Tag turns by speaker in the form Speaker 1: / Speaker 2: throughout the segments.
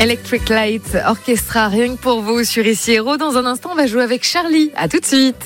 Speaker 1: Electric Light Orchestra, rien que pour vous sur Ici Héros. Dans un instant, on va jouer avec Charlie. À tout de suite.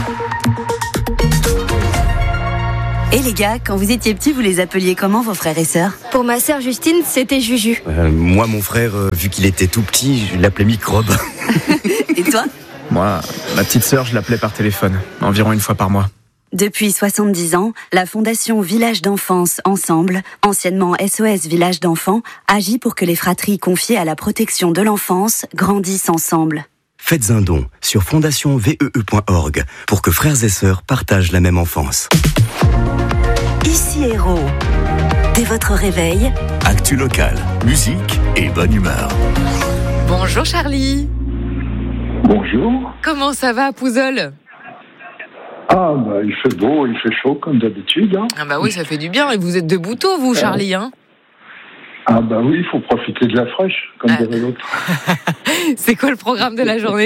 Speaker 2: Et les gars, quand vous étiez petits, vous les appeliez comment vos frères et sœurs ?
Speaker 3: Pour ma sœur Justine, c'était Juju.
Speaker 4: Moi, mon frère, vu qu'il était tout petit, je l'appelais Microbe.
Speaker 2: Et toi ?
Speaker 5: Moi, ma petite sœur, je l'appelais par téléphone, environ une fois par mois.
Speaker 2: Depuis 70 ans, la Fondation Village d'Enfance Ensemble, anciennement SOS Village d'Enfants, agit pour que les fratries confiées à la protection de l'enfance grandissent ensemble.
Speaker 4: Faites un don sur fondationvee.org pour que frères et sœurs partagent la même enfance.
Speaker 2: Ici Héros. Dès votre réveil,
Speaker 6: actu locale, musique et bonne humeur.
Speaker 1: Bonjour Charlie.
Speaker 7: Bonjour.
Speaker 1: Comment ça va à Pouzol ?
Speaker 7: Ah, il fait beau, il fait chaud comme d'habitude. Hein.
Speaker 1: Ah oui, ça fait du bien. Et vous êtes de Bouteau, vous, Charlie, hein ?
Speaker 7: Ah oui, il faut profiter de la fraîche, comme dirait l'autre.
Speaker 1: C'est quoi le programme de la journée ?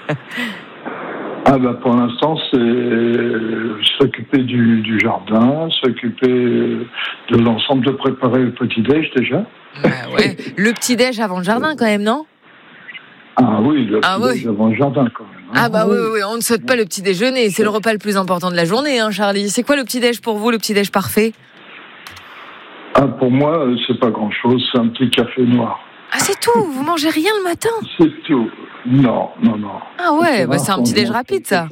Speaker 7: Pour l'instant, c'est s'occuper du jardin, s'occuper de l'ensemble, de préparer le petit-déj déjà.
Speaker 1: Ouais. Le petit-déj avant le jardin quand même, non ?
Speaker 7: Ah oui, le petit-déj avant le jardin quand même.
Speaker 1: Oui, on ne saute pas le petit déjeuner, c'est le repas le plus important de la journée, hein, Charlie. C'est quoi le petit-déj pour vous, le petit-déj parfait ?
Speaker 7: Pour moi, c'est pas grand-chose, c'est un petit café noir.
Speaker 1: Ah, c'est tout ? Vous mangez rien le matin ?
Speaker 7: C'est tout. Non.
Speaker 1: Ah ouais, c'est un petit-déj rapide, ça.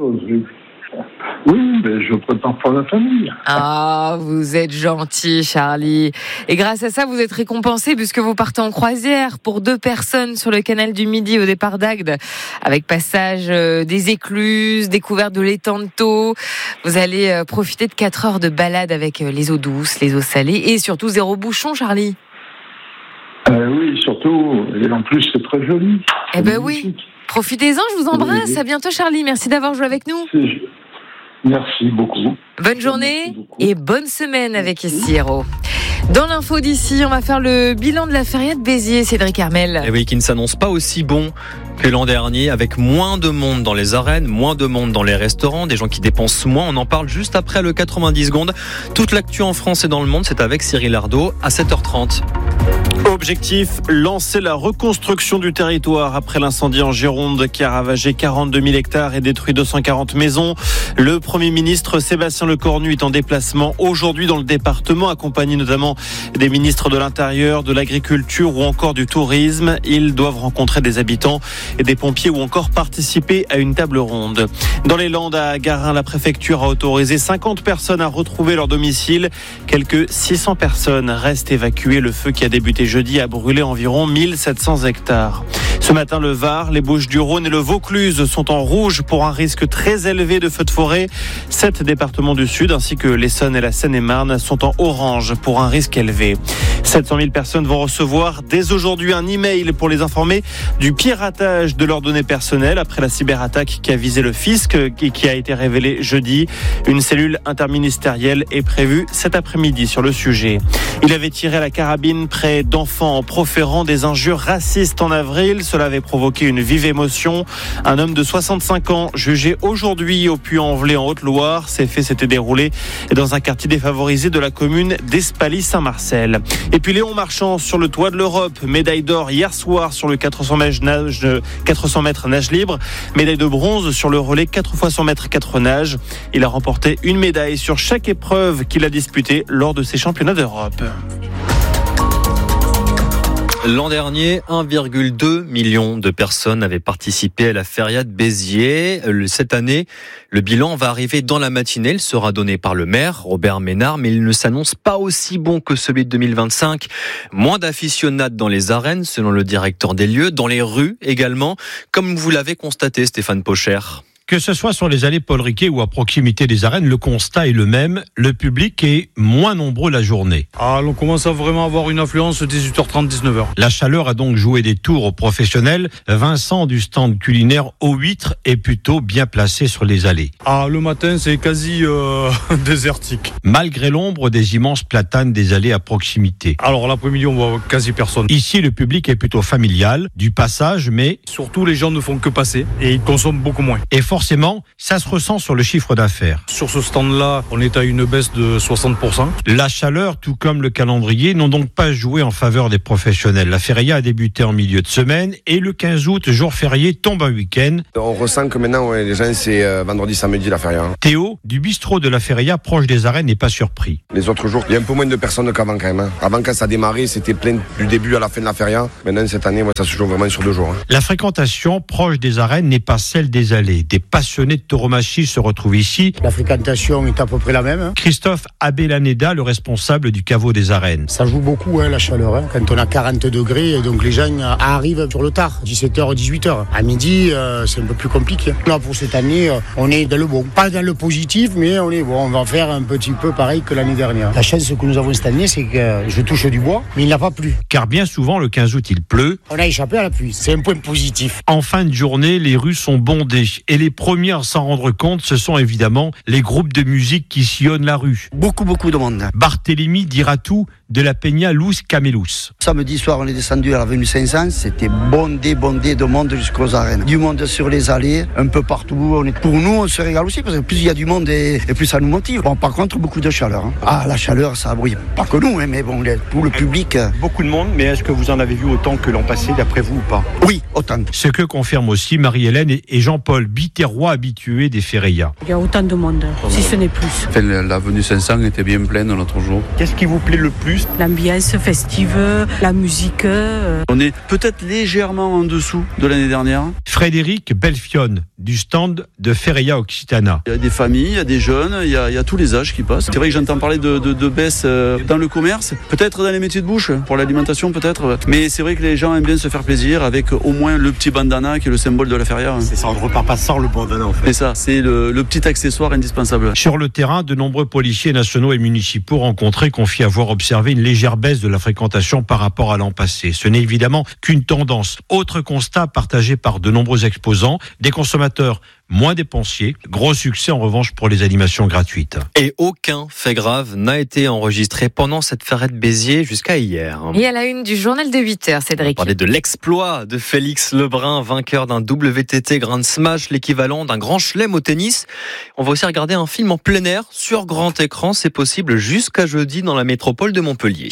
Speaker 7: Oui, mais je prépare pour la famille.
Speaker 1: Ah, vous êtes gentil, Charlie. Et grâce à ça, vous êtes récompensé puisque vous partez en croisière pour 2 personnes sur le canal du Midi au départ d'Agde, avec passage des écluses, découverte de l'étang de Thau. Vous allez profiter de 4 heures de balade avec les eaux douces, les eaux salées et surtout 0 bouchon, Charlie.
Speaker 7: Oui, surtout. Et en plus, c'est très joli.
Speaker 1: Oui. Profitez-en, je vous embrasse. À bientôt, Charlie. Merci d'avoir joué avec nous.
Speaker 7: Merci beaucoup.
Speaker 1: Bonne journée et bonne semaine avec Ici Héros. Dans l'info d'ici, on va faire le bilan de la feria de Béziers, Cédric Armel.
Speaker 8: Et oui, qui ne s'annonce pas aussi bon que l'an dernier, avec moins de monde dans les arènes, moins de monde dans les restaurants, des gens qui dépensent moins. On en parle juste après le 90 secondes. Toute l'actu en France et dans le monde, c'est avec Cyril Ardo à 7h30.
Speaker 9: Objectif, lancer la reconstruction du territoire après l'incendie en Gironde qui a ravagé 42 000 hectares et détruit 240 maisons. Le Premier ministre Sébastien Lecornu est en déplacement aujourd'hui dans le département, accompagné notamment des ministres de l'Intérieur, de l'Agriculture ou encore du Tourisme. Ils doivent rencontrer des habitants et des pompiers ou encore participer à une table ronde. Dans les Landes, à Garin, la préfecture a autorisé 50 personnes à retrouver leur domicile. Quelques 600 personnes restent évacuées. Le feu qui a débuté jeudi a brûlé environ 1700 hectares. Ce matin, le Var, les Bouches-du-Rhône et le Vaucluse sont en rouge pour un risque très élevé de feux de forêt. 7 départements du Sud ainsi que l'Essonne et la Seine-et-Marne sont en orange pour un risque élevé. 700 000 personnes vont recevoir dès aujourd'hui un email pour les informer du piratage de leurs données personnelles après la cyberattaque qui a visé le fisc et qui a été révélée jeudi. Une cellule interministérielle est prévue cet après-midi sur le sujet. Il avait tiré à la carabine près d'enfants en proférant des injures racistes en avril. Cela avait provoqué une vive émotion. Un homme de 65 ans jugé aujourd'hui au Puy-en-Velay en Haute-Loire. Ces faits s'étaient déroulés dans un quartier défavorisé de la commune d'Espaly-Saint-Marcel. Et puis Léon Marchand sur le toit de l'Europe. Médaille d'or hier soir sur le 400 mètres nage libre. Médaille de bronze sur le relais 4 x 100 mètres 4 nages. Il a remporté une médaille sur chaque épreuve qu'il a disputée lors de ces championnats d'Europe.
Speaker 8: L'an dernier, 1,2 million de personnes avaient participé à la feria de Béziers. Cette année, le bilan va arriver dans la matinée. Il sera donné par le maire, Robert Ménard, mais il ne s'annonce pas aussi bon que celui de 2025. Moins d'aficionados dans les arènes, selon le directeur des lieux, dans les rues également, comme vous l'avez constaté, Stéphane Pocher.
Speaker 10: Que ce soit sur les allées Paul Riquet ou à proximité des arènes, le constat est le même. Le public est moins nombreux la journée.
Speaker 11: On commence à vraiment avoir une affluence 18h30, 19h.
Speaker 10: La chaleur a donc joué des tours aux professionnels. Vincent du stand culinaire au huître est plutôt bien placé sur les allées.
Speaker 11: Le matin, c'est quasi désertique.
Speaker 10: Malgré l'ombre des immenses platanes des allées à proximité.
Speaker 11: Alors l'après-midi, on voit quasi personne.
Speaker 10: Ici, le public est plutôt familial, du passage, mais...
Speaker 11: Surtout, les gens ne font que passer et ils consomment beaucoup moins.
Speaker 10: Et fort forcément, ça se ressent sur le chiffre d'affaires.
Speaker 11: Sur ce stand-là, on est à une baisse de 60%.
Speaker 10: La chaleur, tout comme le calendrier, n'ont donc pas joué en faveur des professionnels. La feria a débuté en milieu de semaine et le 15 août, jour férié, tombe un week-end.
Speaker 12: On ressent que maintenant, les gens, c'est vendredi, samedi la feria.
Speaker 10: Théo, du bistrot de la feria, proche des arènes, n'est pas surpris.
Speaker 12: Les autres jours, il y a un peu moins de personnes qu'avant quand même. Avant, quand ça démarrait, c'était plein du début à la fin de la feria. Maintenant, cette année, ça se joue vraiment sur 2 jours.
Speaker 10: La fréquentation proche des arènes n'est pas celle des allées. Des passionnés de tauromachie se retrouvent ici.
Speaker 13: La fréquentation est à peu près la même.
Speaker 10: Christophe Abelaneda, le responsable du caveau des arènes.
Speaker 13: Ça joue beaucoup la chaleur. Quand on a 40 degrés, donc les gens arrivent sur le tard, 17h, 18h. À midi, c'est un peu plus compliqué. Là, pour cette année, on est dans le bon. Pas dans le positif, mais on est bon. On va faire un petit peu pareil que l'année dernière. La chance que nous avons cette année, c'est que je touche du bois, mais il n'a pas plu.
Speaker 10: Car bien souvent, le 15 août, il pleut.
Speaker 13: On a échappé à la pluie. C'est un point positif.
Speaker 10: En fin de journée, les rues sont bondées. Et les premiers à s'en rendre compte, ce sont évidemment les groupes de musique qui sillonnent la rue.
Speaker 14: Beaucoup de monde.
Speaker 10: Barthélémy dira tout de la Peña Luz Camelus.
Speaker 14: Samedi soir, on est descendu à l'avenue 500. C'était bondé de monde jusqu'aux arènes. Du monde sur les allées, un peu partout. Pour nous, on se régale aussi parce que plus il y a du monde et plus ça nous motive. Bon, par contre, beaucoup de chaleur. Ah, la chaleur, ça brûle. Pas que nous, mais bon, tout le public.
Speaker 10: Beaucoup de monde, mais est-ce que vous en avez vu autant que l'an passé, d'après vous ou pas?
Speaker 14: Oui, autant.
Speaker 10: Ce que confirment aussi Marie-Hélène et Jean-Paul, biterrois habitués des férias.
Speaker 15: Il y a autant de monde, si ce n'est plus.
Speaker 16: L'avenue 500 était bien pleine l'autre jour.
Speaker 10: Qu'est-ce qui vous plaît le plus?
Speaker 15: L'ambiance festive, la musique.
Speaker 16: On est peut-être légèrement en dessous de l'année dernière.
Speaker 10: Frédéric Belfione, du stand de Feria Occitana.
Speaker 16: Il y a des familles, il y a des jeunes, il y a tous les âges qui passent. C'est vrai que j'entends parler de baisse dans le commerce, peut-être dans les métiers de bouche, pour l'alimentation peut-être. Mais c'est vrai que les gens aiment bien se faire plaisir avec au moins le petit bandana qui est le symbole de la feria.
Speaker 10: C'est ça, on ne repart pas sans le bandana en fait.
Speaker 16: C'est ça, c'est le petit accessoire indispensable.
Speaker 10: Sur le terrain, de nombreux policiers nationaux et municipaux rencontrés confient avoir observé une légère baisse de la fréquentation par rapport à l'an passé. Ce n'est évidemment qu'une tendance. Autre constat partagé par de nombreux exposants, des consommateurs moins dépensiers. Gros succès en revanche pour les animations gratuites.
Speaker 8: Et aucun fait grave n'a été enregistré pendant cette feria de Béziers jusqu'à hier.
Speaker 1: Et à la une du journal de 8h, Cédric.
Speaker 8: On parlait de l'exploit de Félix Lebrun, vainqueur d'un WTT Grand Smash, l'équivalent d'un grand chelem au tennis. On va aussi regarder un film en plein air sur grand écran. C'est possible jusqu'à jeudi dans la métropole de Montpellier.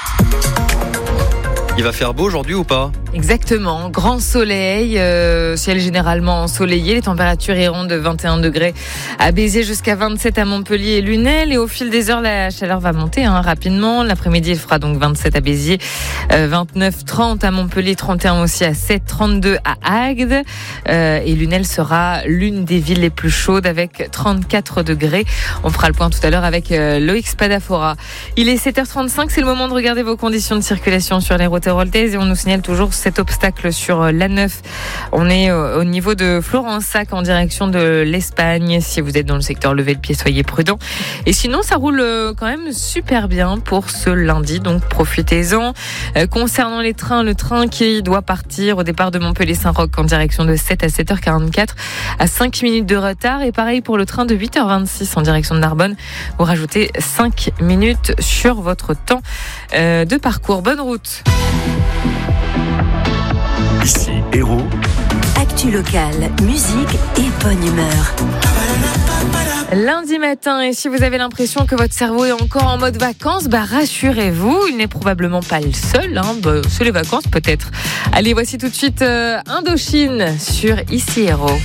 Speaker 8: Il va faire beau aujourd'hui ou pas?
Speaker 1: Exactement, grand soleil, ciel généralement ensoleillé, les températures iront de 21 degrés à Béziers jusqu'à 27 à Montpellier et Lunel, et au fil des heures la chaleur va monter rapidement. L'après-midi il fera donc 27 à Béziers, 29, 30 à Montpellier, 31 aussi à 7, 32 à Agde, et Lunel sera l'une des villes les plus chaudes avec 34 degrés. On fera le point tout à l'heure avec Loïc Spadafora. Il est 7h35, c'est le moment de regarder vos conditions de circulation sur les routes héroltaises et on nous signale toujours cet obstacle sur l'A9. On est au niveau de Florensac en direction de l'Espagne. Si vous êtes dans le secteur, levez le pied, soyez prudents. Et sinon, ça roule quand même super bien pour ce lundi, donc profitez-en. Concernant les trains, le train qui doit partir au départ de Montpellier-Saint-Roch en direction de 7 à 7h44 à 5 minutes de retard. Et pareil pour le train de 8h26 en direction de Narbonne. Vous rajoutez 5 minutes sur votre temps de parcours. Bonne route.
Speaker 6: Ici, Héros.
Speaker 2: Actu locale, musique et bonne humeur.
Speaker 1: Lundi matin, et si vous avez l'impression que votre cerveau est encore en mode vacances, rassurez-vous, il n'est probablement pas le seul. C'est les vacances peut-être. Allez, voici tout de suite Indochine sur Ici Héros.